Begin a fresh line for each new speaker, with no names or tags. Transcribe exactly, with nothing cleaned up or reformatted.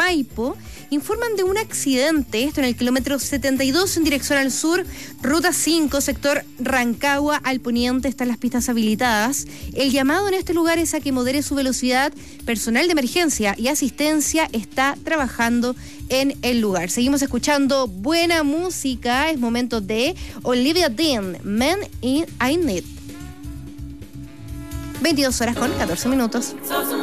Maipo informan de un accidente, esto en el kilómetro setenta y dos en dirección al sur, ruta cinco, sector Rancagua al poniente, están las pistas habilitadas. El llamado en este lugar es a que modere su velocidad. Personal de emergencia y asistencia está trabajando en el lugar. Seguimos escuchando buena música, es momento de Olivia Dean, Men in I Need. veintidós horas con catorce minutos.